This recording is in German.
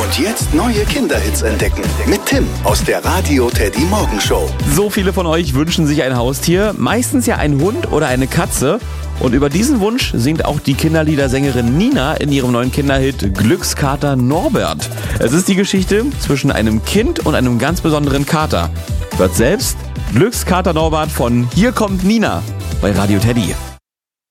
Und jetzt neue Kinderhits entdecken mit Tim aus der Radio Teddy Morgenshow. So viele von euch wünschen sich ein Haustier, meistens ja ein Hund oder eine Katze. Und über diesen Wunsch singt auch die Kinderliedersängerin Nina in ihrem neuen Kinderhit Glückskater Norbert. Es ist die Geschichte zwischen einem Kind und einem ganz besonderen Kater. Hört selbst Glückskater Norbert von Hier kommt Nina bei Radio Teddy.